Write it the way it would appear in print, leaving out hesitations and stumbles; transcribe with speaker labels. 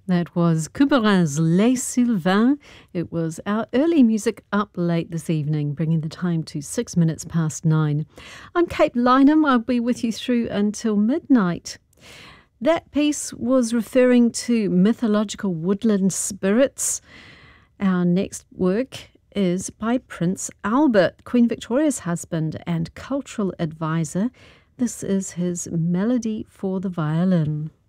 Speaker 1: That was Couperin's Les Sylvains. It was our early music up late this evening, bringing the time to 6 minutes past 9. I'm Kate Lynham. I'll be with you through until midnight. That piece was referring to mythological woodland spirits. Our next work is by Prince Albert, Queen Victoria's husband and cultural advisor. This is his Melody for the Violin.